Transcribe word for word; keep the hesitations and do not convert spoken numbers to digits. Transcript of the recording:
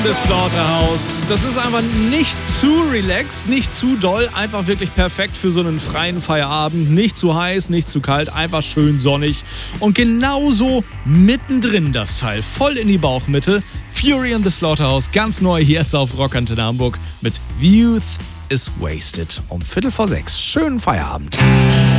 Das Slaughterhouse. Das ist einfach nicht zu relaxed, nicht zu doll, einfach wirklich perfekt für so einen freien Feierabend. Nicht zu heiß, nicht zu kalt, einfach schön sonnig. Und genauso mittendrin das Teil, voll in die Bauchmitte. Fury and the Slaughterhouse, ganz neu hier jetzt auf Rockantenne Hamburg mit Youth is Wasted um Viertel vor sechs. Schönen Feierabend.